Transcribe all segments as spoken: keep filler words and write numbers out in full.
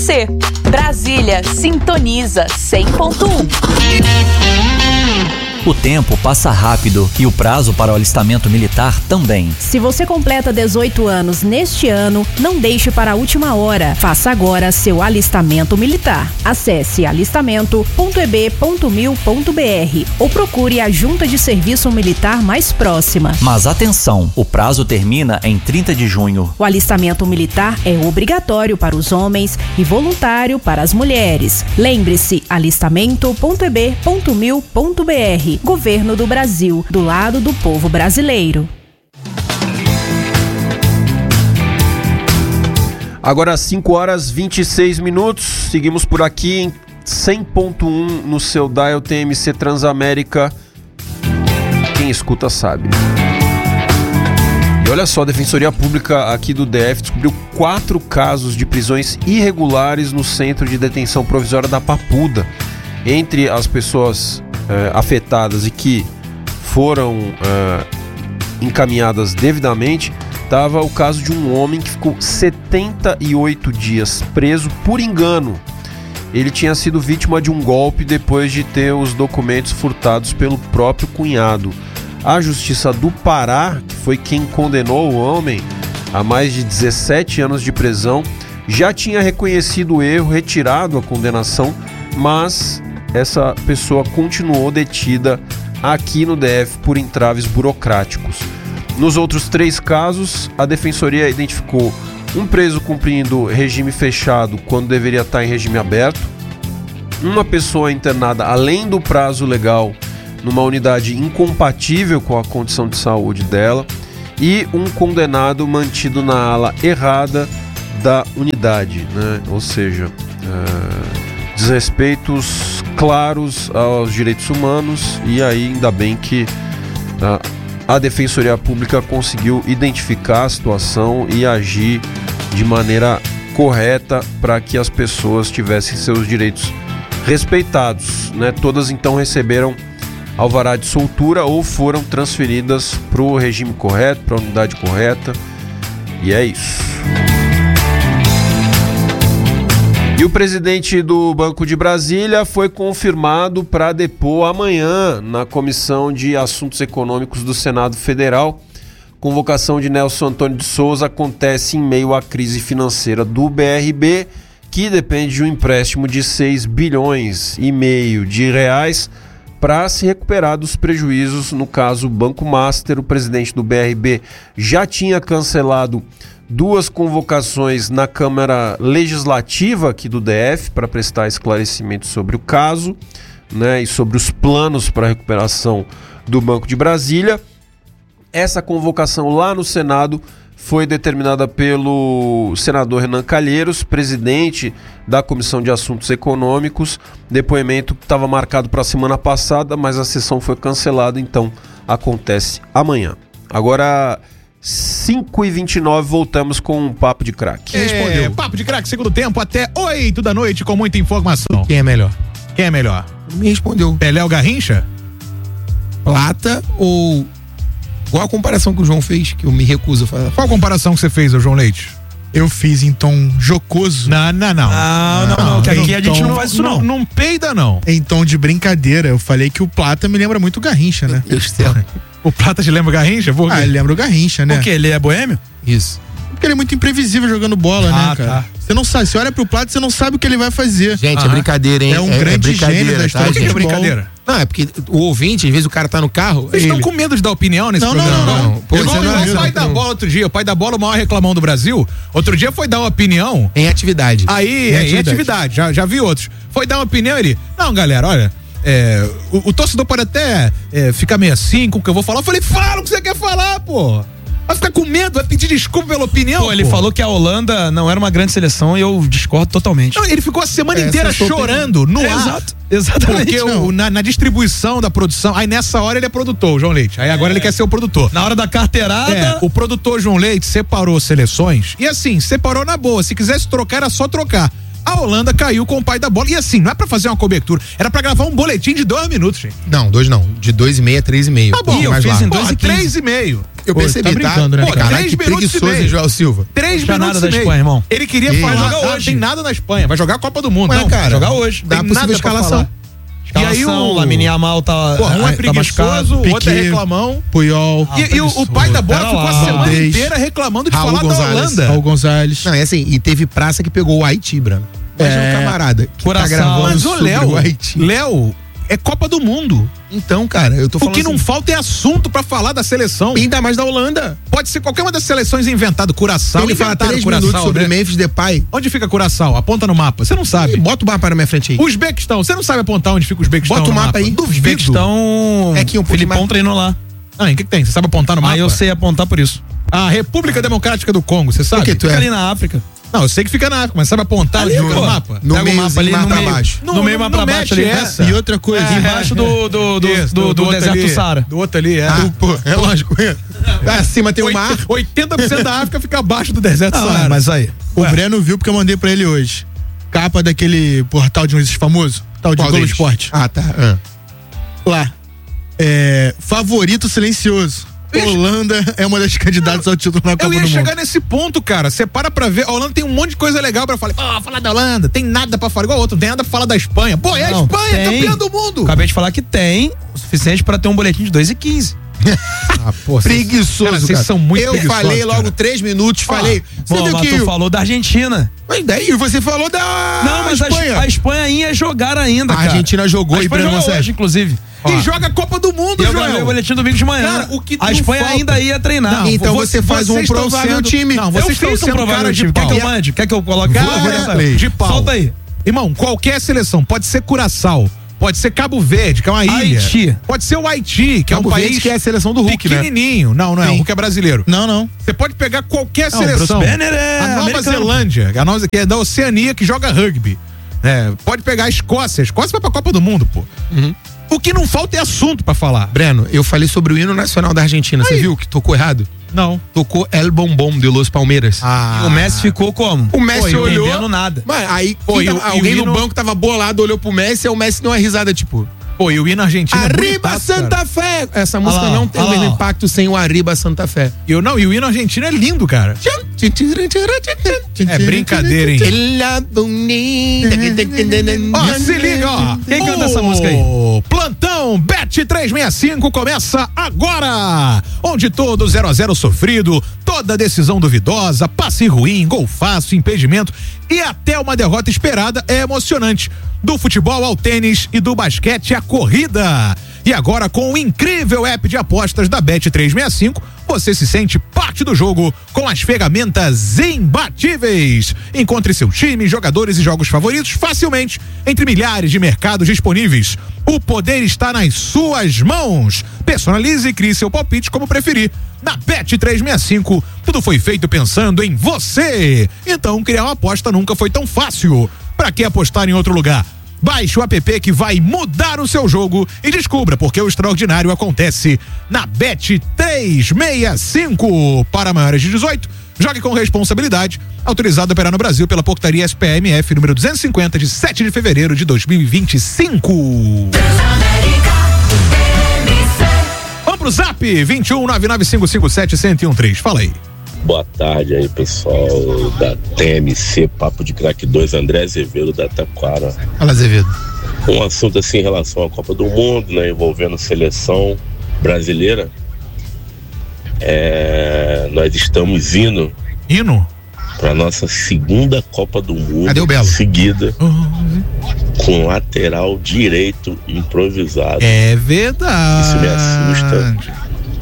C. Brasília sintoniza cem ponto um. O tempo passa rápido e o prazo para o alistamento militar também. Se você completa dezoito anos neste ano, não deixe para a última hora. Faça agora seu alistamento militar. Acesse alistamento ponto e b ponto mil ponto b r ou procure a Junta de Serviço Militar mais próxima. Mas atenção, o prazo termina em trinta de junho. O alistamento militar é obrigatório para os homens e voluntário para as mulheres. Lembre-se, alistamento ponto e b ponto mil ponto b r. Governo do Brasil, do lado do povo brasileiro. Agora cinco horas e vinte e seis minutos, seguimos por aqui em cem ponto um no seu dial T M C Transamérica. Quem escuta sabe. E olha só, a Defensoria Pública aqui do D F descobriu quatro casos de prisões irregulares no Centro de Detenção Provisória da Papuda. Entre as pessoas eh, afetadas e que foram eh, encaminhadas devidamente, estava o caso de um homem que ficou setenta e oito dias preso por engano. Ele tinha sido vítima de um golpe depois de ter os documentos furtados pelo próprio cunhado. A Justiça do Pará, que foi quem condenou o homem a mais de dezessete anos de prisão, já tinha reconhecido o erro, retirado a condenação, mas essa pessoa continuou detida aqui no D F por entraves burocráticos. Nos outros três casos, a Defensoria identificou um preso cumprindo regime fechado quando deveria estar em regime aberto, uma pessoa internada além do prazo legal numa unidade incompatível com a condição de saúde dela e um condenado mantido na ala errada da unidade, né? Ou seja, é, desrespeitos claros aos direitos humanos, e aí ainda bem que a, a Defensoria Pública conseguiu identificar a situação e agir de maneira correta para que as pessoas tivessem seus direitos respeitados, né? Todas então receberam alvará de soltura ou foram transferidas para o regime correto, para a unidade correta, e é isso. E o presidente do Banco de Brasília foi confirmado para depor amanhã na Comissão de Assuntos Econômicos do Senado Federal. Convocação de Nelson Antônio de Souza acontece em meio à crise financeira do B R B, que depende de um empréstimo de seis bilhões e meio de reais para se recuperar dos prejuízos no caso Banco Master. O presidente do B R B já tinha cancelado duas convocações na Câmara Legislativa aqui do D F para prestar esclarecimentos sobre o caso, né, e sobre os planos para a recuperação do Banco de Brasília. Essa convocação lá no Senado foi determinada pelo senador Renan Calheiros, presidente da Comissão de Assuntos Econômicos. Depoimento que estava marcado para a semana passada, mas a sessão foi cancelada, então acontece amanhã. Agora, cinco e vinte e nove, voltamos com um Papo de Craque. É, Papo de Craque, segundo tempo, até oito da noite, com muita informação. Quem é melhor? Quem é melhor? Me respondeu. Pelé ou Garrincha? Plata ou... Qual a comparação que o João fez, que eu me recuso a falar? Qual a comparação que você fez, João Leite? Eu fiz em tom jocoso. Não, não, não. Não, não, não. Aqui Então, a gente não faz isso, não. Não peida, não. Em tom de brincadeira, eu falei que o Plata me lembra muito o Garrincha, né? Meu Deus do céu. O Plata te lembra o Garrincha? Por quê? Ah, ele lembra o Garrincha, né? Por quê? Ele é boêmio? Isso. Porque ele é muito imprevisível jogando bola, Ah, né, cara? tá. Você não sabe, você olha pro Plata, você não sabe o que ele vai fazer. Gente, Aham. é brincadeira, hein? É um grande gênio da história Por que que é do futebol. brincadeira? Não, é porque o ouvinte, às vezes o cara tá no carro. Vocês ele... estão com medo de dar opinião nesse Não, programa? não, não, não. Pô, Igual, você não igual é- o pai da bola outro dia. O pai da bola, o maior reclamão do Brasil, outro dia foi dar uma opinião. Em atividade. Aí, Em em atividade. atividade, já, já vi outros. Foi dar uma opinião, ele, não, galera, olha, é, o, o torcedor pode até é, ficar meio assim com o que eu vou falar. Eu falei, fala o que você quer falar, pô. Vai ficar com medo, vai pedir desculpa pela opinião. Pô, ele falou que a Holanda não era uma grande seleção e eu discordo totalmente. Não, ele ficou a semana Essa inteira é a sua chorando no É, ar. exato, exatamente. Porque o, na, na distribuição da produção, aí nessa hora ele é produtor, o João Leite. Aí agora ele quer ser o produtor. Na hora da carteirada... É, o produtor João Leite separou seleções e assim, separou na boa. Se quisesse trocar, era só trocar. A Holanda caiu com o pai da bola. E assim, não é pra fazer uma cobertura, era pra gravar um boletim de dois minutos, gente. Não, dois não. De dois e meio a três e meio. Tá bom, Ih, eu mais fiz lá. em dois Porra, e quinze. três e meio. Eu percebi, tá brincando, tá? né, Pô, cara? caralho, que preguiçoso, hein, Joel Silva. Três Não minutos nada e da meio. Espanha, irmão. Ele queria Ih, falar, vai jogar ah, hoje. tem nada na Espanha, vai jogar a Copa do Mundo. Ué, não, cara, vai jogar hoje. dá Tem possível nada pra escalação. falar. E aí Escalação, o... Lamine Yamal tá, Porra, um é tá machucado. preguiçoso, o outro é Piquet. reclamão. Puyol, Ah, E, e o, o pai da bola Pera ficou a lá. semana Valdez. inteira reclamando de Raul falar Gonzalez. da Holanda. Raul Gonzalez. Não, é assim, e teve praça que pegou o Haiti, Brano. Imagina É. um camarada que Curaçao. tá gravando Mas, ô, sobre Léo, o Haiti. Léo, é Copa do Mundo. Então, cara, eu tô O falando que não assim, falta é assunto pra falar da seleção. ainda mais da Holanda. Pode ser qualquer uma das seleções inventado. Curaçao, Ele fala inventaram três Curaçao, minutos sobre né? Memphis Depay. Onde fica Curaçao? Aponta no mapa. Você não sabe. E bota o mapa na minha frente aí. Uzbequistão, você não sabe apontar onde fica o Uzbequistão Bota o no mapa aí. Duvido. Uzbequistão. É aqui um pouquinho Filipão mais- treinou lá. Ah, o que, que tem? Você sabe apontar no mapa? Aí eu sei apontar por isso. A República Democrática do Congo, você sabe? Por que tu Fica é? ali na África. Não, eu sei que fica na África, mas sabe apontar Ali, onde fica pô. no mapa? No Pega o mapa ali meiozinho, no mais pra meio. baixo. No Não, meio mais não pra mete baixo ali. essa. E outra coisa. É. Embaixo do, do, do, Isso, do, do outro deserto ali, do Saara. Do outro ali, é. Ah, pô, é lógico. Acima tem o mar. oitenta por cento da África fica abaixo do deserto do Não, Saara. mas aí. O Breno viu porque eu mandei pra ele hoje. Capa daquele portal de notícias famoso, tal de Qual Globo deles? Esporte. Ah, tá. Ah. Lá. É, favorito silencioso. Ixi. Holanda é uma das candidatas ao título na Copa Eu do ia Mundo. chegar nesse ponto, cara. Você para pra ver. A Holanda tem um monte de coisa legal pra falar. Pô, falar da Holanda. Tem nada pra falar. Igual outro. Não tem nada pra falar da Espanha. Pô, é a Não, Espanha, tem. campeã do mundo. Acabei de falar que tem o suficiente pra ter um boletim de dois e quinze. Ah, pô, Preguiçoso, cara, cara. vocês são muito Eu preguiçosos, falei logo cara. três minutos, falei. Você Bom, viu mas que... tu falou da Argentina. Mas daí você falou da Não, mas a Espanha. Espanha, a Espanha ia jogar ainda, A cara. Argentina jogou a e Espanha Breno jogou Sérgio. hoje, inclusive. E joga a Copa do Mundo, E eu Joel. gravei o boletim domingo de manhã. Cara, o que a não Espanha falta- ainda ia treinar. Não, Então você faz um vocês estão provável sendo- time. Não, Eu vocês fiz estão um sendo provável cara de time. Quer pau. que eu mande? Quer que eu coloque? Cara Eu vou nessa lei. de pau. Solta aí. Irmão, qualquer seleção, pode ser Curaçao, pode ser Cabo Verde, que é uma ilha. Haiti. Pode ser o Haiti, que Cabo é um Verde, país que é a seleção do Hulk, né? pequenininho. Não, não é, Sim. o Hulk é brasileiro. Não, não. Você pode pegar qualquer Não, o seleção. Bruce Banner é a Nova americano. Zelândia, a Nova, que é da Oceania, que joga rugby. É, pode pegar a Escócia. A Escócia vai pra Copa do Mundo, pô. Uhum. O que não falta é assunto pra falar. Breno, eu falei sobre o hino nacional da Argentina. Você Aí. viu que tocou errado? Não. Tocou El Bombom de Los Palmeiras. Ah. E o Messi ficou como? O Messi Pô, olhou. entendendo nada. Mas aí Pô, quem e o- tava- e o alguém hino- no banco tava bolado, olhou pro Messi, aí o Messi deu uma risada, tipo. Pô, e o hino argentino é Arriba bonitaço, Santa cara. Fé! Essa música lá, não tem o olha lá, mesmo ó. impacto sem o Arriba Santa Fé. Eu não, e o hino argentino é lindo, cara. É brincadeira, hein? Ela bonita. Ó, se liga, ó. Quem canta essa O música aí? Plantão Bet trezentos e sessenta e cinco começa agora. Onde todo zero a zero sofrido, toda decisão duvidosa, passe ruim, gol fácil, impedimento e até uma derrota esperada é emocionante. Do futebol ao tênis e do basquete à corrida. E agora com o incrível app de apostas da Bet trezentos e sessenta e cinco, você se sente parte do jogo com as ferramentas imbatíveis. Encontre seu time, jogadores e jogos favoritos facilmente entre milhares de mercados disponíveis. O poder está nas suas mãos. Personalize e crie seu palpite como preferir. Na Bet trezentos e sessenta e cinco, tudo foi feito pensando em você. Então, criar uma aposta nunca foi tão fácil. Para que apostar em outro lugar? Baixe o app que vai mudar o seu jogo e descubra porque o extraordinário acontece na Bet trezentos e sessenta e cinco. Para maiores de dezoito, jogue com responsabilidade. Autorizado a operar no Brasil pela portaria S P M F número duzentos e cinquenta de sete de fevereiro de dois mil e vinte e cinco. Vamos pro Zap vinte e um nove nove cinco cinco sete zero zero um três. Fala aí. Boa tarde aí, pessoal da T M C Papo de Craque dois, André Azevedo da Taquara. Fala, Azevedo. Um assunto assim em relação à Copa do Mundo, né, envolvendo seleção brasileira. É, nós estamos indo Hino? para nossa segunda Copa do Mundo Cadê o Belo? seguida com lateral direito improvisado. É verdade. Isso me assusta.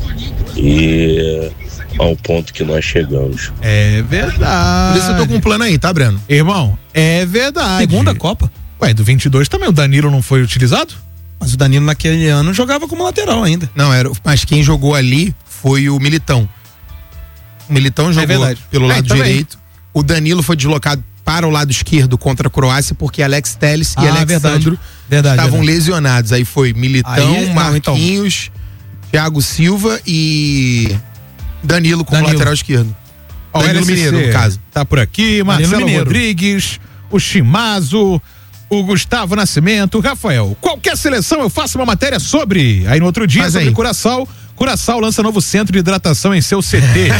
E ao ponto que nós chegamos. É verdade. Por isso eu tô com um plano aí, tá, Breno? Irmão, é verdade. Segunda Copa. Ué, do vinte e dois também o Danilo não foi utilizado? Mas o Danilo naquele ano jogava como lateral ainda. Não, era, mas quem jogou ali foi o Militão. O Militão jogou verdade. pelo É, lado também. direito. O Danilo foi deslocado para o lado esquerdo contra a Croácia porque Alex Telles e Ah, Alexandro Verdade. estavam verdade. lesionados. Aí foi Militão, Aí, não, Marquinhos, Thiago Silva e Danilo como Danilo. lateral esquerdo. Ó, o Danilo L C C Mineiro, no caso. Tá por aqui, Marcelo Mineiro. Rodrigues, o Chimazo, o Gustavo Nascimento, o Rafael. Qualquer seleção eu faço uma matéria sobre. Aí no outro dia, Faz sobre aí. Curaçao, Curaçao lança novo centro de hidratação em seu C T.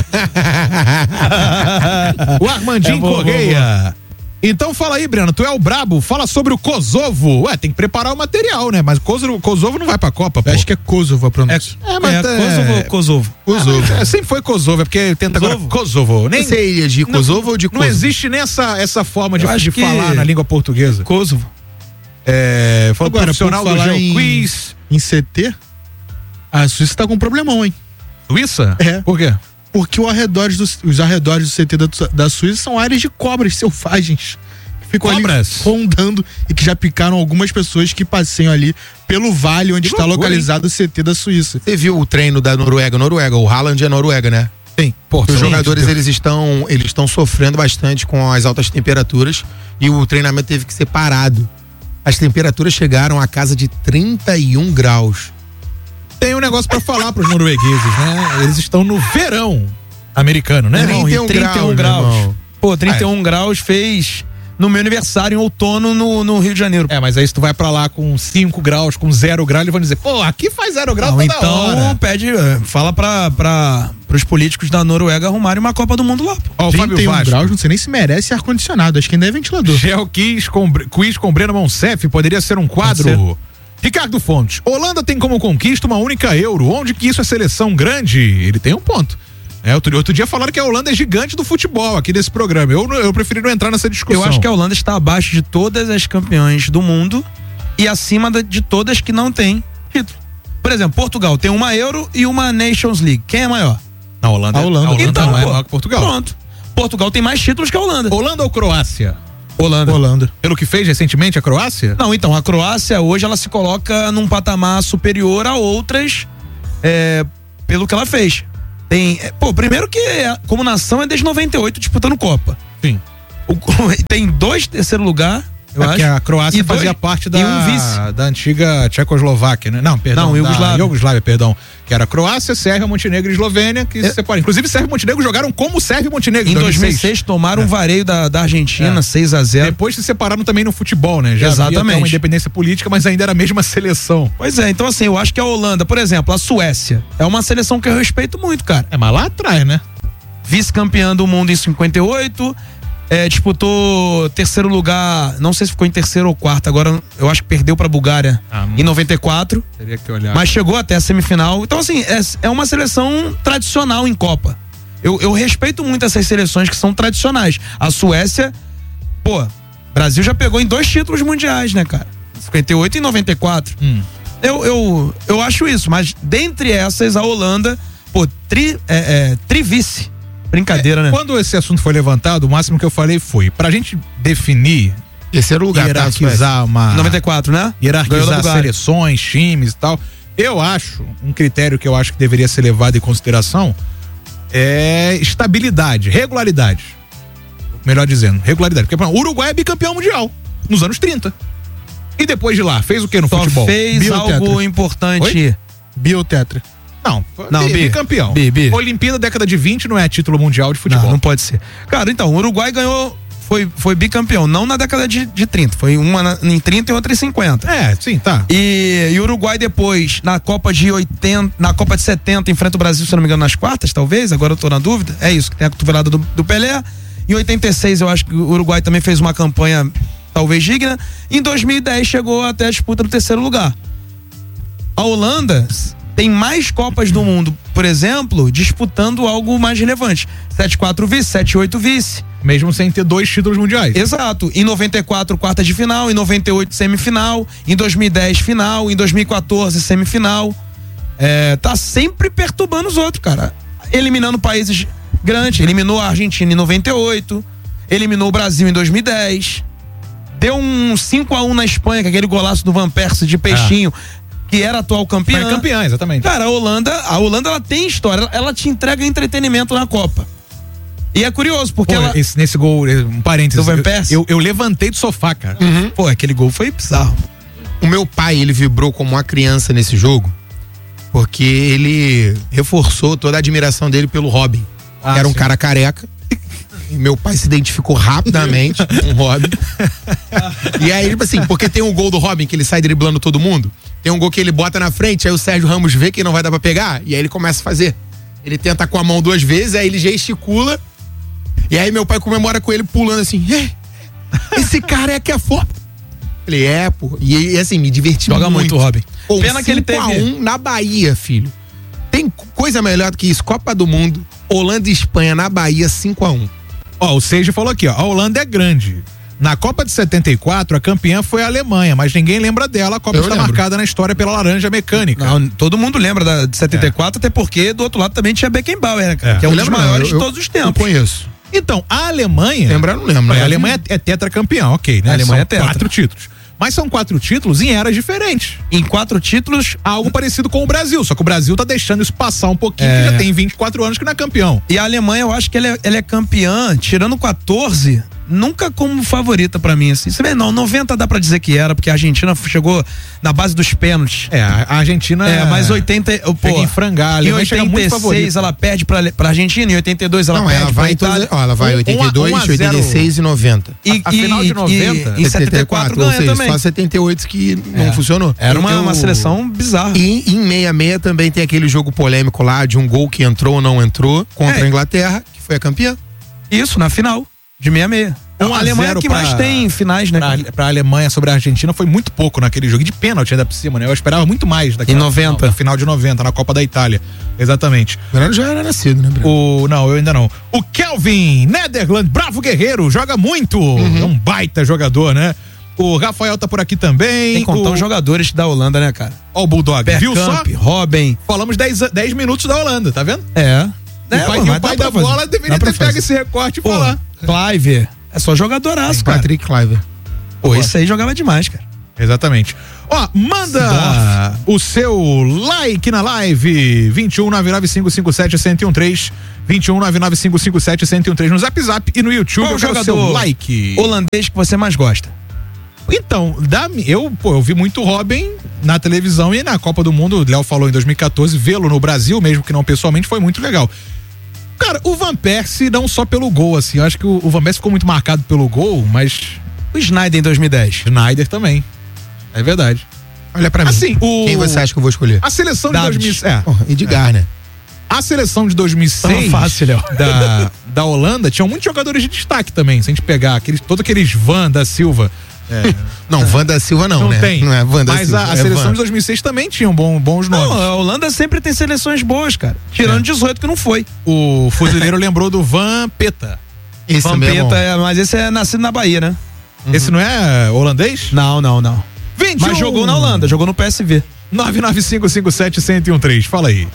O Armandinho É, boa, Correia. boa, boa. Então fala aí, Breno, tu é o brabo, fala sobre o Kosovo. Ué, tem que preparar o material, né? Mas o Kosovo, Kosovo não vai pra Copa, pô. Acho que é Kosovo a pronúncia. É, mas É, Kosovo ou Kosovo? Kosovo. É, sempre foi Kosovo, é porque tenta Kosovo? agora Kosovo. Nem, Você iria de Kosovo não, ou de Não Kosovo? existe nem essa, essa forma de, Eu acho de que- falar na língua portuguesa. Kosovo. É, foi o Agora, profissional por do falar em- GeoQuiz. Em C T, a Suíça tá com um problemão, hein? Suíça? É. Por quê? Porque o arredores do, os arredores do C T da, da Suíça são áreas de cobras selvagens. Que ficam Cobras? ali rondando e que já picaram algumas pessoas que passeiam ali pelo vale onde Que está loucura, localizado o C T da Suíça. Você viu o treino da Noruega? Noruega, o Haaland é Noruega, né? Sim. Pô, Os sim. jogadores, eles estão, eles estão sofrendo bastante com as altas temperaturas e o treinamento teve que ser parado. As temperaturas chegaram a casa de trinta e um graus. Tem um negócio pra falar pros noruegueses, né? Eles estão no verão americano, né? Trinta e Não, um e trinta e um graus, graus. meu irmão. Pô, trinta e um graus fez no meu aniversário em outono no, no Rio de Janeiro. É, mas aí se tu vai pra lá com cinco graus, com zero grau, eles vão dizer, pô, aqui faz zero grau Não, toda então hora. pede, eh, fala pra, pra, pros políticos da Noruega arrumarem uma Copa do Mundo lá, pô. Ó, o Fábio trinta e um Vasco. graus, não sei nem se merece ar-condicionado, acho que ainda é ventilador. GeoQuiz com, quiz com Breno Monsef poderia ser um quadro. Ricardo Fontes, Holanda tem como conquista uma única Euro. Onde que isso é seleção grande? Ele tem um ponto. É, outro, outro dia falaram que a Holanda é gigante do futebol aqui nesse programa. Eu, eu preferi não entrar nessa discussão. Eu acho que a Holanda está abaixo de todas as campeãs do mundo e acima da- de todas que não têm título. Por exemplo, Portugal tem uma Euro e uma Nations League. Quem é maior? a Holanda, A Holanda. a Holanda Então, não é pô, maior que Portugal. Pronto. Portugal tem mais títulos que a Holanda. Holanda ou Croácia? Holanda. Holanda. Pelo que fez recentemente a Croácia? Não, então, a Croácia hoje ela se coloca num patamar superior a outras é, pelo que ela fez. Tem, é, pô, primeiro que é, como nação é desde noventa e oito disputando Copa. Sim. O- tem dois terceiro lugar, eu É acho. porque a Croácia e dois- fazia parte da, e um vice. da antiga Tchecoslováquia, né? Não, perdão. Não, Iugoslávia. Da Iugoslávia, perdão. Que era Croácia, Sérvia, Montenegro e Eslovênia, que se separam. Inclusive, Sérvia e Montenegro jogaram como Sérvia e Montenegro Em dois mil e seis tomaram um vareio da, da Argentina, É. seis a zero. Depois se separaram também no futebol, né? Já Exatamente. havia até uma independência política, mas ainda era a mesma seleção. Pois é, então assim, eu acho que a Holanda, por exemplo, a Suécia, é uma seleção que eu respeito muito, cara. É, mas lá atrás, né? Vice-campeã do mundo em cinquenta e oito, é, disputou terceiro lugar, não sei se ficou em terceiro ou quarto, agora eu acho que perdeu pra Bulgária Ah, não- em noventa e quatro, Teria que olhar. mas chegou até a semifinal. Então assim, é, é uma seleção tradicional em Copa. Eu, eu respeito muito essas seleções que são tradicionais. A Suécia, pô, Brasil já pegou em dois títulos mundiais, né, cara? cinquenta e oito e noventa e quatro. Hum. Eu, eu, eu acho isso, mas dentre essas, a Holanda, pô, tri, é, é, trivice. Brincadeira, né? Quando esse assunto foi levantado, o máximo que eu falei foi, pra gente definir, Terceiro lugar, tá, Suécia? hierarquizar uma... noventa e quatro, né? Ganhou da hierarquizar Bulgária. seleções, times e tal. Eu acho, um critério que eu acho que deveria ser levado em consideração é estabilidade, regularidade. Melhor dizendo, regularidade. Porque o Uruguai é bicampeão mundial nos anos trinta. E depois de lá, fez o que no Só futebol? fez Biotetra. algo importante. Oi? Biotetra. Não, Não, bi- bi. bicampeão. Bi, bi. Olimpíada década de vinte não é título mundial de futebol. Não, não pode ser. Cara, então, o Uruguai ganhou, foi, foi bicampeão, não na década de, de trinta, foi uma na, em trinta e outra em cinquenta. É, sim, tá. E, e o Uruguai depois, na Copa de oitenta, na Copa de setenta, enfrenta o Brasil, se eu não me engano, nas quartas, talvez, agora eu tô na dúvida. É isso, que tem a cotovelada do, do Pelé. Em oitenta e seis, eu acho que o Uruguai também fez uma campanha talvez digna. Em dois mil e dez, chegou até a disputa do terceiro lugar. A Holanda tem mais Copas do Mundo, por exemplo, disputando algo mais relevante. sete quatro vice, sete oito vice. Mesmo sem ter dois títulos mundiais. Exato. Em noventa e quatro, quarta de final. Em noventa e oito, semifinal. Em dois mil e dez, final. Em dois mil e quatorze, semifinal. É, tá sempre perturbando os outros, cara. Eliminando países grandes. Eliminou a Argentina em noventa e oito. Eliminou o Brasil em dois mil e dez. Deu um cinco a um na Espanha, com aquele golaço do Van Persie de peixinho, que era atual campeã. Foi campeã, exatamente. Cara, a Holanda, a Holanda ela tem história, ela, ela te entrega entretenimento na Copa. E é curioso, porque Pô, ela. esse, nesse gol, um parênteses. Do Van eu- Persie? Eu, eu levantei do sofá, cara. Pô, aquele gol foi bizarro. O meu pai, ele vibrou como uma criança nesse jogo, porque ele reforçou toda a admiração dele pelo Robin. Ah, que era um sim. cara careca. E meu pai se identificou rapidamente com o Robin. E aí, tipo assim, porque tem um gol do Robin que ele sai driblando todo mundo, tem um gol que ele bota na frente, aí o Sérgio Ramos vê que não vai dar pra pegar, e aí ele começa a fazer. Ele tenta com a mão duas vezes, aí ele gesticula, e aí meu pai comemora com ele pulando assim, esse cara é que é foda. Falei, é, pô. E assim, me diverti Joga muito. muito, Robin. Pô, Pena que ele teve cinco a um na Bahia, filho. Tem coisa melhor do que isso. Copa do Mundo, Holanda e Espanha na Bahia, cinco a um. Ó, o Seixo falou aqui, ó, a Holanda é grande. Na Copa de setenta e quatro, a campeã foi a Alemanha, mas ninguém lembra dela. A Copa Eu está lembro. marcada na história pela laranja mecânica. Não, todo mundo lembra da, de setenta e quatro, é. até porque do outro lado também tinha Beckenbauer, né, cara? É. Que é um Eu dos lembro, maiores não, eu- de todos os Eu tempos. conheço. Então, a Alemanha... Lembrar, não lembro. É, né? a Alemanha é tetracampeã, ok, né? A Alemanha São é tetra. quatro títulos. Mas são quatro títulos em eras diferentes. Em quatro títulos, Algo parecido com o Brasil, só que o Brasil tá deixando isso passar um pouquinho, É. que já tem vinte e quatro anos que não é campeão. e a Alemanha, eu acho que ela é, ela é campeã, tirando quatorze, nunca como favorita pra mim, assim. Você vê, não, noventa dá pra dizer que era, porque a Argentina chegou na base dos pênaltis. É, a Argentina... É, mas oitenta, pô, chega em frangar, a em Alemanha chega muito oitenta e seis favorita. ela perde pra, pra Argentina, em oitenta e dois ela Não, perde ela pra vai em todas. Itália. Ó, ela vai Um- oitenta e dois, um a zero. oitenta e seis e noventa. E, A final de noventa, e, em setenta e quatro ou ganha seja, também. só setenta e oito que não É. funcionou. Era uma, Eu- uma seleção bizarra. E em sessenta e seis também tem aquele jogo polêmico lá de um gol que entrou ou não entrou contra É. a Inglaterra, que foi a campeã. Isso, na final, de sessenta e seis. Um a a Alemanha zero que pra- mais tem finais, né? Pra, pra Alemanha sobre a Argentina foi muito pouco naquele jogo. E de pênalti ainda por cima, né? Eu esperava muito mais daquela Em noventa. Final, na final de noventa, na Copa da Itália. Exatamente. O Breno já era nascido, né, Breno? O, não, eu ainda não. O Kelvin Nederland, bravo guerreiro, joga muito. É um baita jogador, né? O Rafael tá por aqui também. Tem que contar o, os jogadores da Holanda, né, cara? Ó, o Bulldog. Viu só? Bergkamp, Robin. Falamos dez minutos da Holanda, tá vendo? É. O É, pai, mas e o dá pai pra da fazer. bola deveria Dá pra ter pego fazer. esse recorte e Pô, falar. Clive. É só jogadoraço, cara. Patrick Kluivert. Pô, esse aí jogava demais, cara. Exatamente. Ó, manda o seu like na live vinte e um nove nove cinco cinco sete um zero um três vinte e um nove nove cinco cinco sete um zero um três no Zap Zap e no YouTube. Qual Eu quero jogador seu like. holandês que você mais gosta? Então, da, eu, pô, eu vi muito Robin na televisão e na Copa do Mundo, o Léo falou em dois mil e quatorze, vê-lo no Brasil, mesmo que não pessoalmente, foi muito legal. Cara, o Van Persie, não só pelo gol, assim, eu acho que o, o Van Persie ficou muito marcado pelo gol, mas O Sneijder em dois mil e dez. Schneider também. É verdade. Olha pra mim. Assim, o... Quem você acha que eu vou escolher? A seleção David. de dois mil e seis. É. Porra, Edgar, né? A seleção de dois mil e seis Tão fácil, Léo. da, da Holanda tinham muitos jogadores de destaque também. Se a gente pegar aqueles, todos aqueles Van da Silva. É, Não, Wanda Silva não, não né? tem. Não é Wanda Mas Silva. a, a é seleção Van. de dois mil e seis também tinham bom, bons nomes. Não, a Holanda sempre tem seleções boas, cara. Tirando dezoito que não foi. O fuzileiro lembrou do Van Peta. Esse mesmo. Vampeta, é, mas esse é nascido na Bahia, né? Esse não é holandês? Não, não, não. vinte e um Mas jogou na Holanda, jogou no P S V. nove nove cinco cinco sete um zero um três. Fala aí.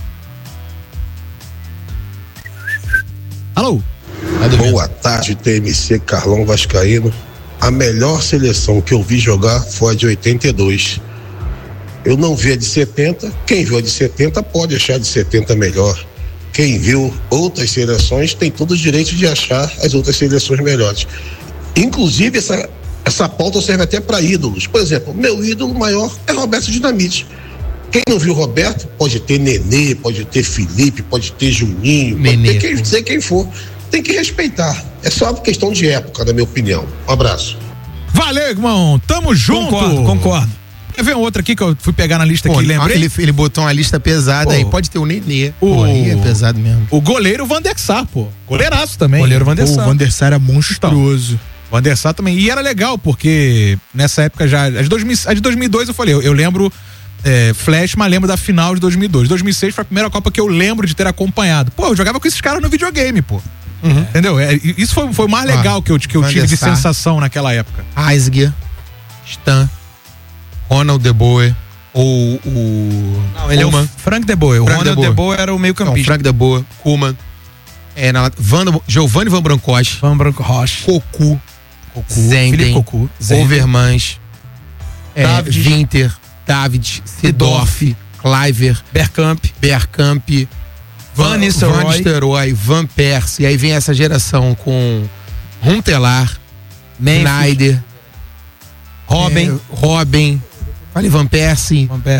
Alô? Boa tarde, T M C Carlão Vascaíno. A melhor seleção que eu vi jogar foi a de oitenta e dois. Eu não vi a de setenta. Quem viu a de setenta pode achar a de setenta melhor. Quem viu outras seleções tem todo o direito de achar as outras seleções melhores. Inclusive, essa, essa pauta serve até para ídolos. Por exemplo, meu ídolo maior é Roberto Dinamite. Quem não viu Roberto, pode ter Nenê, pode ter Felipe, pode ter Juninho, Nenê. pode ter quem dizer quem for. Tem que respeitar. É só uma questão de época, na minha opinião. Um abraço. Valeu, irmão. Tamo junto. Concordo, concordo. Quer ver um outro aqui que eu fui pegar na lista Pô, aqui, lembrei? Ele, ele botou uma lista pesada Pô. aí. Pode ter o Nenê. O- Pô, aí é pesado mesmo. O goleiro Van der Sar, pô. Goleiraço também. Goleiro Van der O Sar. Van der Sar era monstruoso. Van der Sar também. E era legal, porque nessa época já. A de, dois mil, a de dois mil e dois eu falei, eu, eu lembro é, Flash, mas lembro da final de dois mil e dois. dois mil e seis foi a primeira Copa que eu lembro de ter acompanhado. Pô, eu jogava com esses caras no videogame, pô. Entendeu? É, isso foi, foi o mais legal que eu, que eu Van tive der de Sar. sensação naquela época. Heisger, Stan, Ronald De Boer ou o. Não, ele é Koeman. o Frank De Boer. O Frank Ronald De Boer. De Boer era o meio Não, campista. Frank De Boer, Koeman. É, na, Van, Giovanni Van Bronckhorst, Van Branco Rocha. Cocu, Felipe Zenden, Cocu. Zenden. Overmans, é, David. Winter, David, Seedorf, Kluivert, Bergkamp. Bergkamp, Van Nistelrooy. Van Nistelrooy, Van Persie. E aí vem essa geração com Huntelaar, Memphis. Sneijder, Robin. é, Robin, falei Van Persie, Van Persie.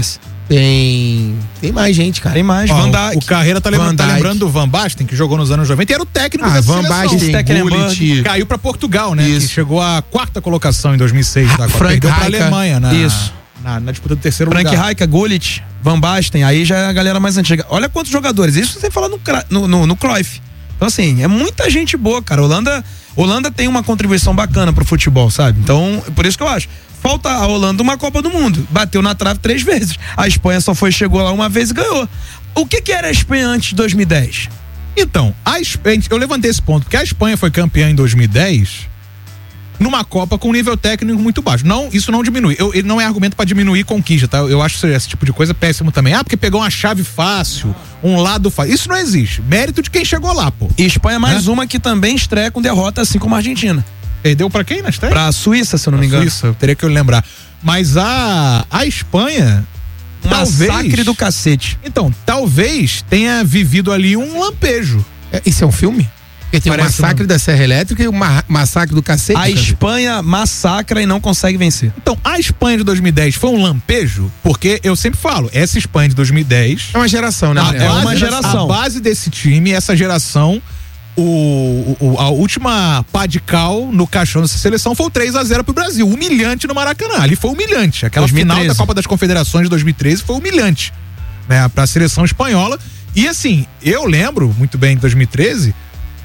Tem. Tem mais gente, cara. Tem mais. Ó, Van o, Dijk. o Carreira tá, lembrando, Van tá Dijk. lembrando do Van Basten, que jogou nos anos noventa e era o técnico Ah, da Van seleção. Basten, Stekelenburg. Gullit. Caiu pra Portugal, né? Isso. Que chegou à quarta colocação em dois mil e seis. Da Copa. Frank Perdeu pra Rijkaard. Alemanha na, Isso. na, na disputa do terceiro Frank lugar. Rijkaard, Gullit, Van Basten, aí já é a galera mais antiga. Olha quantos jogadores, isso sem falar no, Cra- no, no, no Cruyff. Então assim, é muita gente boa, cara. Holanda, Holanda tem uma contribuição bacana pro futebol, sabe? Então, por isso que eu acho. Falta a Holanda uma Copa do Mundo. Bateu na trave três vezes. A Espanha só foi, chegou lá uma vez e ganhou. O que que era a Espanha antes de dois mil e dez? Então, a Espanha, eu levantei esse ponto, porque a Espanha foi campeã em dois mil e dez numa Copa com nível técnico muito baixo. Não, isso não diminui. Eu, ele não é argumento pra diminuir conquista, tá? Eu acho esse tipo de coisa péssimo também. Ah, porque pegou uma chave fácil, um lado fácil. Isso não existe. Mérito de quem chegou lá, pô. E Espanha é mais uma que também estreia com derrota, assim como a Argentina. Perdeu pra quem na estreia? Pra Suíça, se eu não me Pra engano. Suíça, eu teria que lembrar. Mas a, a Espanha, Um talvez... massacre do cacete. Então, talvez tenha vivido ali um lampejo. É, isso é um filme? Porque tem Parece o massacre um- da Serra Elétrica e o ma- massacre do cacete. A cara. Espanha massacra e não consegue vencer. Então, a Espanha de dois mil e dez foi um lampejo? Porque eu sempre falo, essa Espanha de dois mil e dez... É uma geração, né? a Mané? é uma base- geração. A base desse time, essa geração, o, o- a última pá de cal no caixão dessa seleção foi o três a zero pro Brasil. Humilhante no Maracanã. Ali foi humilhante. Aquela dois mil e treze. final da Copa das Confederações de dois mil e treze foi humilhante, né, pra seleção espanhola. E assim, eu lembro muito bem de dois mil e treze,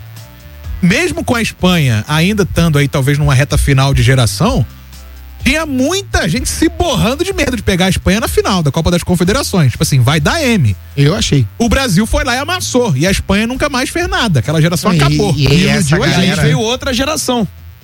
mesmo com a Espanha ainda estando aí talvez numa reta final de geração, tinha muita gente se borrando de medo de pegar a Espanha na final da Copa das Confederações. Tipo assim, vai dar M. Eu achei. O Brasil foi lá e amassou. E a Espanha nunca mais fez nada. Aquela geração E- acabou. e Iludiu essa a A galera- gente veio outra geração.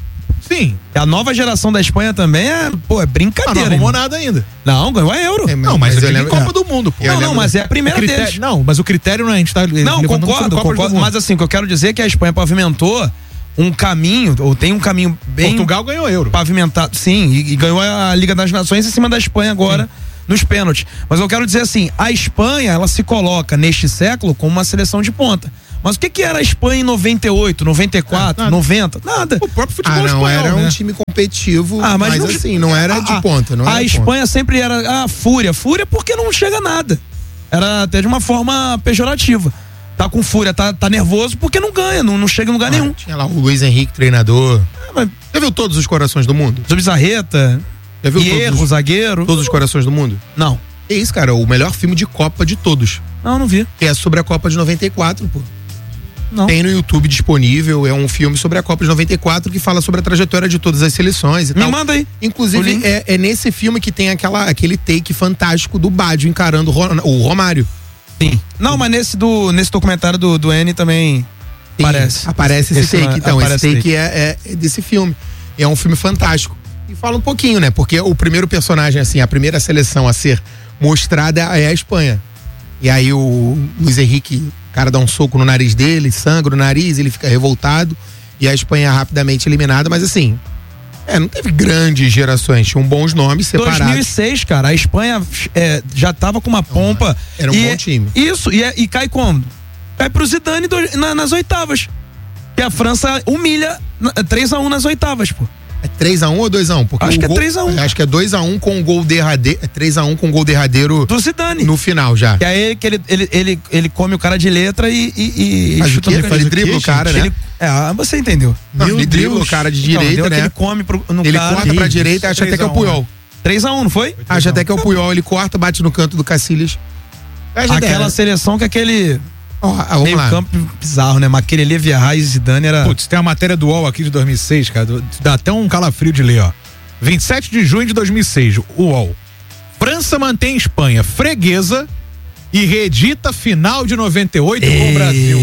Sim. A nova geração da Espanha também é, pô, é Mas não brincadeira. arrumou irmão. nada ainda. Não, ganhou a Euro. É, Não, mas, mas eu eu digo em lembro- Copa é. do Mundo, pô. Eu não, não, lembro- mas é a primeira Critério- deles. não, mas o critério não é a gente tá Não, levantando sobre concordo, Copas do concordo. Mundo. Mas assim, o que eu quero dizer é que a Espanha pavimentou um caminho, ou tem um caminho bem Portugal ganhou Euro. pavimentado, sim, e, e ganhou a Liga das Nações em cima da Espanha agora, sim, nos pênaltis. Mas eu quero dizer assim, a Espanha, ela se coloca neste século como uma seleção de ponta. Mas o que que era a Espanha em noventa e oito, noventa e quatro, Ah, nada. noventa? Nada. O próprio futebol Ah, não, espanhol, era né? um time competitivo, Ah, mas mas, não- assim, não era de a- ponta. Não a era de Espanha ponta. sempre era a fúria. Fúria porque não chega a nada. Era até de uma forma pejorativa. Tá com fúria, tá, tá nervoso porque não ganha, não, não chega em lugar Ah, nenhum. Tinha lá o Luiz Henrique, treinador. Ah, mas Já viu todos os corações do mundo? Zubizarreta, Já viu Hierro, todos, os- zagueiro. todos os corações do mundo? Não. É isso, cara, o melhor filme de Copa de todos. Não, não vi. Que é sobre a Copa de noventa e quatro, pô. Não. Tem no YouTube disponível, é um filme sobre a Copa de noventa e quatro que fala sobre a trajetória de todas as seleções e Me tal. manda aí. O Inclusive, link. é, é nesse filme que tem aquela, aquele take fantástico do Baggio encarando o, Ron- o Romário. Sim. Não, mas nesse, do, nesse documentário do, do N também Tem- aparece. Aparece esse, Esse take. não- Então, aparece esse take take. é, é desse filme. É um filme fantástico. E fala um pouquinho, né? Porque o primeiro personagem, assim, a primeira seleção a ser mostrada é a Espanha. E aí o Luiz Henrique, o cara dá um soco no nariz dele, sangra o nariz, ele fica revoltado. E a Espanha é rapidamente eliminada, mas assim. É, não teve grandes gerações, tinham bons nomes separados. dois mil e seis, cara, a Espanha é, já tava com uma pompa. Era um e- bom time. Isso, e, é- e cai como? Cai pro Zidane do- na- nas oitavas. Que a França humilha na- três a um nas oitavas, pô. É três a um ou dois a um? Porque Acho o que é gol- três a um. Acho que é dois a um com o gol derradeiro. É três a um com o gol derradeiro Do Zidane. no final já. Que aí que ele, ele, ele, ele come o cara de letra e, e, e Faz o chuta quê? no Faz canto. o dribla o cara, né? Ele- é, ah, você entendeu. Não, ele dribla o cara de Então, direita, deu né? aquele come pro, no Ele cara. corta pra direita e acha até que é o Puyol. três a um, não foi? Acha até que é o Puyol, ele corta, bate no canto do Cacilhas. Acha até- Aquela seleção que aquele Ó, ah, vamos meio lá. campo bizarro, né? Maquelele, Vieira e Zidane era... Putz, tem uma matéria do U O L aqui de dois mil e seis, cara. do- Dá até um calafrio de ler, ó. vinte e sete de junho de dois mil e seis, U O L. França mantém Espanha freguesa e reedita final de noventa e oito com o Brasil.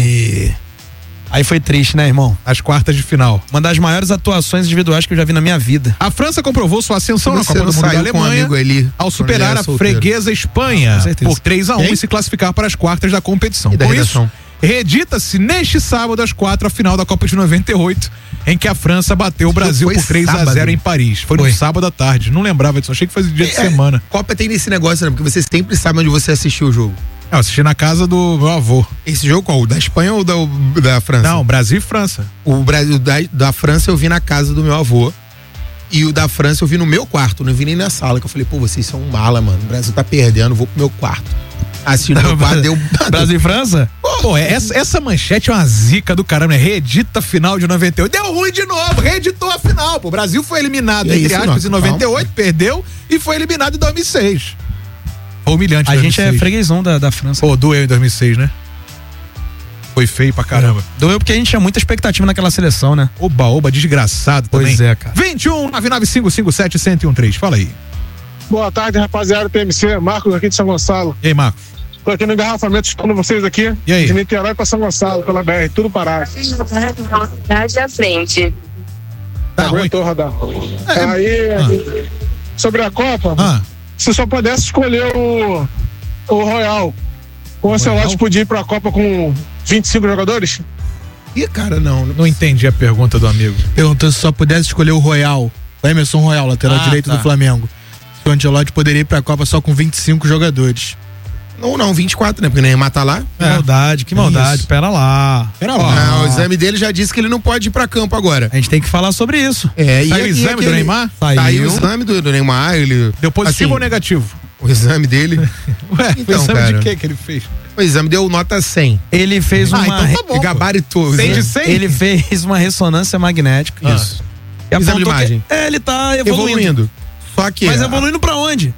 Aí foi triste, né, irmão? As quartas de final. Uma das maiores atuações individuais que eu já vi na minha vida. A França comprovou sua ascensão na Você Copa não do Mundo da saiu com um Alemanha amigo ali, ao quando superar ele era a solteiro. freguesa Espanha Com certeza. por três a um Quem? e se classificar para as quartas da competição. E da Com isso, redação? reedita-se neste sábado às quatro a final da Copa de noventa e oito, em que a França bateu o Brasil foi por três a zero sábado. em Paris. Foi, Foi. no sábado à tarde. Não lembrava disso, achei que foi dia de É, semana. Copa tem nesse negócio, né? Porque você sempre sabe onde você assistiu o jogo. Eu assisti na casa do meu avô. Esse jogo qual? O da Espanha ou da, da França? Não, Brasil e França. O Brasil da, da França eu vi na casa do meu avô. E o da França eu vi no meu quarto, não vi nem na sala, que eu falei, pô, vocês são um mala, mano. O Brasil tá perdendo, vou pro meu quarto. Assim, no meu quarto deu... Brasil e França? Pô, essa, essa manchete é uma zica do caramba, né? Reedita a final de noventa e oito. Deu ruim de novo, reeditou a final. Pô, o Brasil foi eliminado, É entre isso, aspas, não. em noventa e oito, Calma. perdeu e foi eliminado em dois mil e seis. Foi humilhante. A dois mil e gente é seis. freguesão da, da França. Pô, doeu em dois mil e seis, né? Foi feio pra caramba. Doeu porque a gente tinha muita expectativa naquela seleção, né? Oba, oba, desgraçado também. Pois é, cara. vinte e um, nove nove cinco cinco sete, um zero um três. Fala aí. Boa tarde, rapaziada do T M C. Marcos aqui de São Gonçalo. E aí, Marcos? Tô aqui no engarrafamento escutando vocês aqui. E aí? De Niterói pra São Gonçalo, pela B R, tudo parado. Cidade à frente. Tá ruim. Aguentou rodar. É, Aí, ah. sobre a Copa, Ah. se só pudesse escolher o, o Royal, o Ancelotti podia ir pra Copa com vinte e cinco jogadores? Ih, cara, não. Não entendi a pergunta do amigo. Perguntou se só pudesse escolher o Royal, o Emerson Royal, lateral Ah, direito tá. do Flamengo. Se o Ancelotti poderia ir pra Copa só com vinte e cinco jogadores. Ou não, vinte e quatro, né? Porque o Neymar tá lá. Que maldade, que maldade. Isso. Pera lá. Pera Não, lá. o exame dele já disse que ele não pode ir pra campo agora. A gente tem que falar sobre isso. É, Saiu o exame do Neymar? Saiu, Saiu. o exame do, do Neymar, ele... Deu positivo assim, ou negativo? O exame dele... Ué, Então, o exame cara. de quê que ele fez? O exame deu nota cem. Ele fez Ah, uma. então tá bom. E gabaritou. cem né? de cem? Ele fez uma ressonância magnética. Ah. Isso. E Exame de apontou que- imagem. É, ele tá evoluindo. Evoluindo. Só que... Mas a- evoluindo pra onde?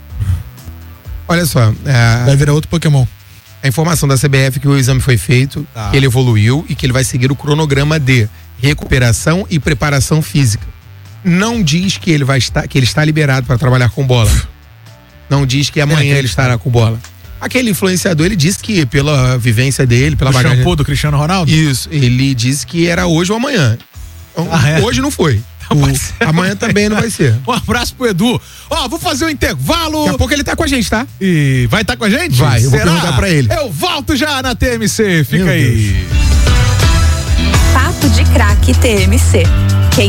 Olha só, é, Vai virar outro Pokémon. a informação da C B F que o exame foi feito, Tá. que ele evoluiu e que ele vai seguir o cronograma de recuperação e preparação física. Não diz que ele vai estar, que ele está liberado para trabalhar com bola. Não diz que amanhã aquele ele estará com bola. Aquele influenciador, ele disse que pela vivência dele, pela O bagagem... shampoo do Cristiano Ronaldo? Isso, ele disse que era hoje ou amanhã. Então, Ah, é? hoje não foi. Então vai ser Amanhã também não vai ser. Um abraço pro Edu. Ó, vou fazer um intervalo. Daqui a pouco ele tá com a gente, tá? E vai estar com a gente? Vai, eu vou Será? perguntar pra ele. Eu volto já na T M C. Fica Meu aí. Papo de Craque T M C.